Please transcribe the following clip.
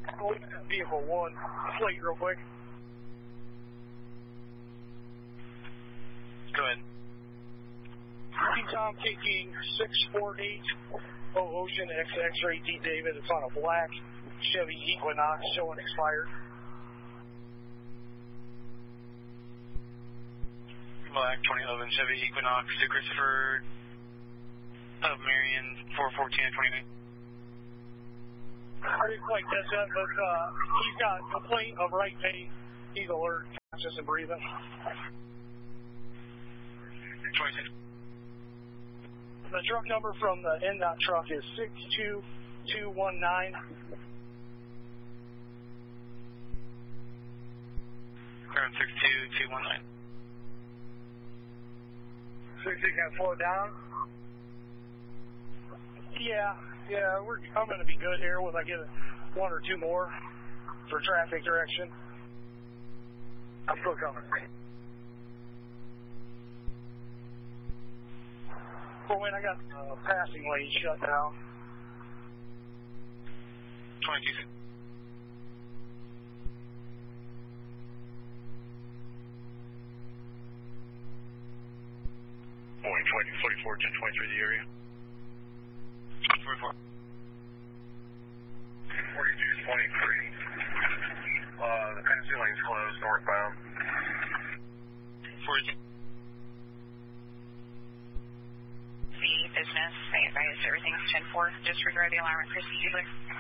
Vehicle 1, plate real quick. Go ahead. Tom taking 648 Ocean X-Ray D David. It's on a black Chevy Equinox showing expired. Black 2011 Chevy Equinox to Christopher of Marion 414 and 29. I didn't quite catch that, but he's got a complaint of right pain. He's alert, conscious and breathing. 26. The truck number from the NDOT truck is 62219. Around 62219. 60 can slow down? Yeah, I'm going to be good here when I get one or two more for traffic direction. I'm still coming. Well, when I got passing lane shut down. 22. Morning, 44, 1023 the area. 44. 4223. The passing lane's closed, northbound. 42. The business, I advise everything's 10-4. Disregard the alarm and proceed with.